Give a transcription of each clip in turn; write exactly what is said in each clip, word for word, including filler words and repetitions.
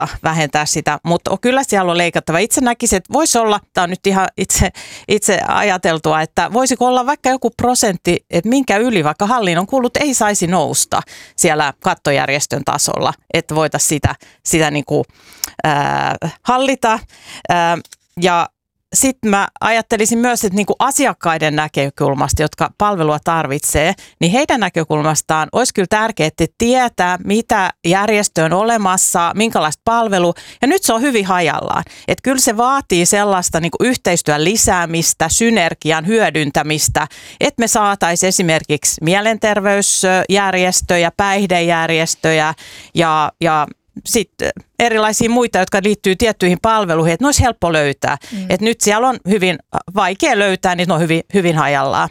vähentää sitä, mutta kyllä siellä on leikattava. Itse näkisin, että voisi olla, tämä on nyt ihan itse, itse ajateltua, että voisiko olla vaikka joku prosentti, että minkä yli vaikka hallinnon kulut ei saisi nousta siellä kattojärjestön tasolla, että voitaisiin sitä, sitä niin kuin, ää, hallita ää, ja sitten mä ajattelisin myös, että niinku asiakkaiden näkökulmasta, jotka palvelua tarvitsee, niin heidän näkökulmastaan olisi kyllä tärkeää, että tietää, mitä järjestö on olemassa, minkälaista palvelua. Ja nyt se on hyvin hajallaan. Että kyllä se vaatii sellaista niinku yhteistyön lisäämistä, synergian hyödyntämistä, että me saataisiin esimerkiksi mielenterveysjärjestöjä, päihdejärjestöjä ja, ja sitten erilaisia muita, jotka liittyy tiettyihin palveluihin, että ne olisi helppo löytää. Mm. Että nyt siellä on hyvin vaikea löytää, niin ne on hyvin, hyvin hajallaan.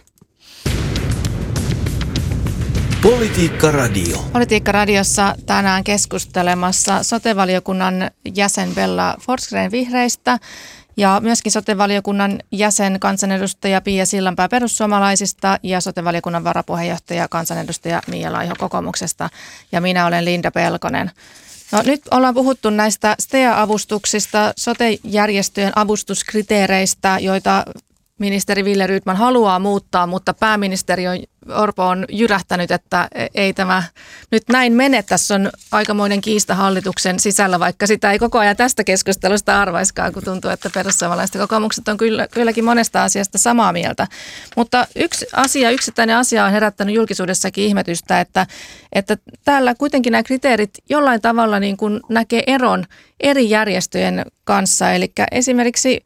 Politiikka Radio. Politiikka Radiossa tänään keskustelemassa sote-valiokunnan jäsen Bella Forsgren vihreistä ja myöskin sote-valiokunnan jäsen kansanedustaja Pia Sillanpää perussuomalaisista ja sote-valiokunnan varapuheenjohtaja kansanedustaja Mia Laiho kokoomuksesta ja minä olen Linda Pelkonen. No, nyt ollaan puhuttu näistä S T E A-avustuksista, sote-järjestöjen avustuskriteereistä, joita ministeri Wille Rydman haluaa muuttaa, mutta pääministeri Orpo on jyrähtänyt, että ei tämä nyt näin mene. Tässä on aikamoinen kiista hallituksen sisällä, vaikka sitä ei koko ajan tästä keskustelusta arvaiskaan, kun tuntuu, että perussuomalaiset kokoomukset on kyllä, kylläkin monesta asiasta samaa mieltä. Mutta yksi asia, yksittäinen asia on herättänyt julkisuudessakin ihmetystä, että, että täällä kuitenkin nämä kriteerit jollain tavalla niin kuin näkee eron eri järjestöjen kanssa, eli esimerkiksi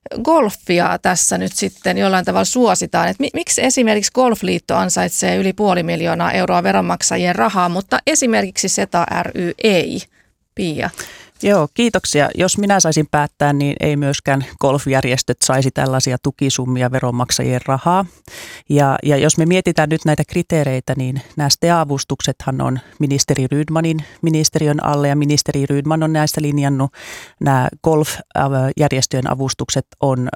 golfia tässä nyt sitten jollain tavalla suositaan, että miksi esimerkiksi Golfliitto ansaitsee yli puoli miljoonaa euroa veronmaksajien rahaa, mutta esimerkiksi SETA ry ei. Pia. Joo, kiitoksia. Jos minä saisin päättää, niin ei myöskään golfjärjestöt saisi tällaisia tukisummia veronmaksajien rahaa. Ja, ja jos me mietitään nyt näitä kriteereitä, niin nämä S T E A-avustuksethan on ministeri Rydmanin ministeriön alle ja ministeri Rydman on näistä linjannut. Nämä golfjärjestöjen avustukset on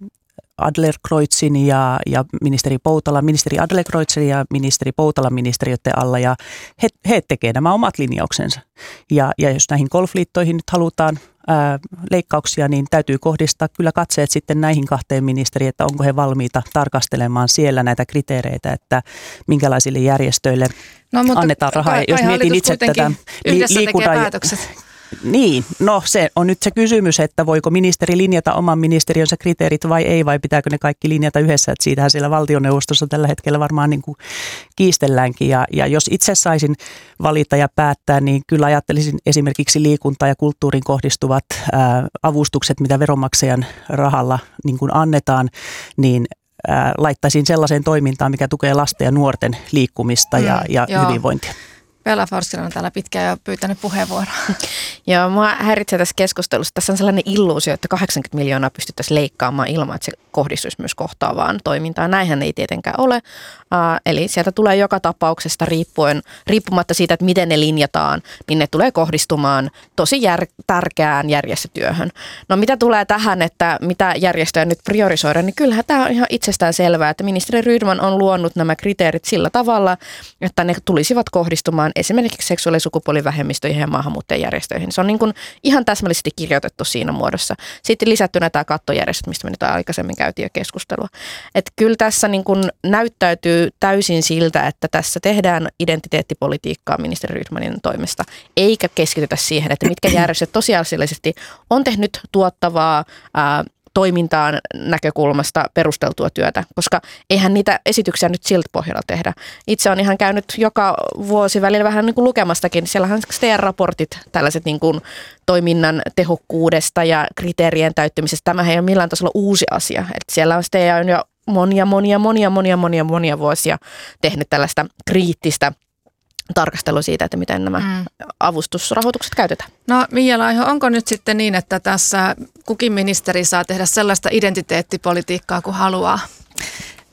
Adlercreutzin ja, ja ministeri Poutala, ministeri Adlercreutzin ja ministeri Poutalan ministeriöiden alla ja he, he tekevät nämä omat linjauksensa. Ja, ja jos näihin golfliittoihin nyt halutaan ää, leikkauksia, niin täytyy kohdistaa kyllä katseet sitten näihin kahteen ministeriin, että onko he valmiita tarkastelemaan siellä näitä kriteereitä, että minkälaisille järjestöille no, annetaan rahaa. Kai, jos kai mietin itse tätä liikunnan päätökset. Niin, no se on nyt se kysymys, että voiko ministeri linjata oman ministeriönsä kriteerit vai ei, vai pitääkö ne kaikki linjata yhdessä, että siitähän siellä valtioneuvostossa tällä hetkellä varmaan niin kuin kiistelläänkin. Ja, ja jos itse saisin valita ja päättää, niin kyllä ajattelisin esimerkiksi liikuntaan ja kulttuuriin kohdistuvat ää, avustukset, mitä veronmaksajan rahalla niin kuin annetaan, niin ää, laittaisin sellaiseen toimintaan, mikä tukee lasten ja nuorten liikkumista ja, mm, ja hyvinvointia. Bella Forsgren on täällä pitkään jo pyytänyt puheenvuoroa. Joo, mua häiritsee tässä keskustelussa. Tässä on sellainen illuusio, että kahdeksankymmentä miljoonaa pystyttäisiin leikkaamaan ilman, että se kohdistuisi myös kohtaavaan toimintaan. Näinhän ei tietenkään ole. Uh, eli sieltä tulee joka tapauksesta riippuen, riippumatta siitä, että miten ne linjataan, niin ne tulee kohdistumaan tosi jär, tärkeään järjestötyöhön. No mitä tulee tähän, että mitä järjestöjä nyt priorisoidaan, niin kyllähän tämä on ihan itsestään selvää, että ministeri Rydman on luonut nämä kriteerit sillä tavalla, että ne tulisivat kohdistumaan esimerkiksi seksuaali- ja sukupuolivähemmistöihin ja maahanmuuttajajärjestöihin. Se on niin kuin ihan täsmällisesti kirjoitettu siinä muodossa. Sitten lisättynä tämä kattojärjestö, mistä me nyt aikaisemmin käytiin jo keskustelua. Että kyllä tässä niin kuin näyttäytyy täysin siltä, että tässä tehdään identiteettipolitiikkaa ministeri Rydmanin toimesta, eikä keskitytä siihen, että mitkä järjestöt tosiasiallisesti on tehnyt tuottavaa ää, toimintaan näkökulmasta perusteltua työtä, koska eihän niitä esityksiä nyt siltä pohjalla tehdä. Itse on ihan käynyt joka vuosi välillä vähän niin kuin lukemastakin. Siellähän on S T E A-raportit, tällaiset niin kuin toiminnan tehokkuudesta ja kriteerien täyttymisestä. Tämähän ei ole millään tasolla uusi asia. Että siellä on S T E A on jo monia, monia, monia, monia, monia, monia vuosia tehnyt tällaista kriittistä tarkastelu siitä, että miten nämä mm. avustusrahoitukset käytetään. No Mia Laiho, onko nyt sitten niin, että tässä kukin ministeri saa tehdä sellaista identiteettipolitiikkaa kuin haluaa? No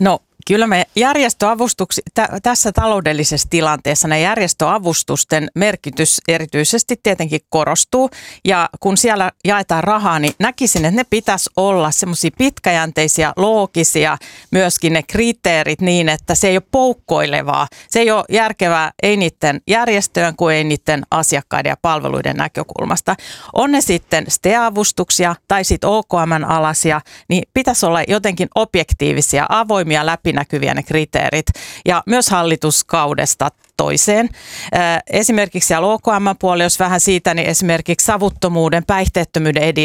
Kyllä me järjestöavustuksi, tä, tässä taloudellisessa tilanteessa ne järjestöavustusten merkitys erityisesti tietenkin korostuu. Ja kun siellä jaetaan rahaa, niin näkisin, että ne pitäisi olla semmoisia pitkäjänteisiä, loogisia, myöskin ne kriteerit niin, että se ei ole poukkoilevaa. Se ei ole järkevää ei niiden järjestöjen kuin ei niiden asiakkaiden ja palveluiden näkökulmasta. On ne sitten S T E-avustuksia tai sitten O K M:n alaisia, niin pitäisi olla jotenkin objektiivisia, avoimia, läpinäkyviä ne kriteerit ja myös hallituskaudesta toiseen. Esimerkiksi siellä O K M-puolella, jos vähän siitä, niin esimerkiksi savuttomuuden, päihteettömyyden edistäminen